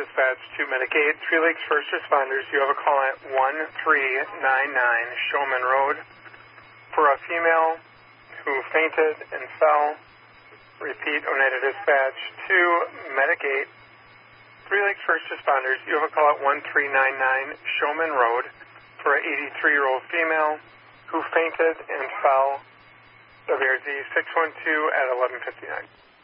Dispatch to Medicaid, 3 Lakes First Responders. You have a call at 1399 Showman Road for a female who fainted and fell. Repeat, Oneida Dispatch to Medicaid, 3 Lakes First Responders. You have a call at 1399 Showman Road for an 83-year-old female who fainted and fell. WRZ 612 at 11:59.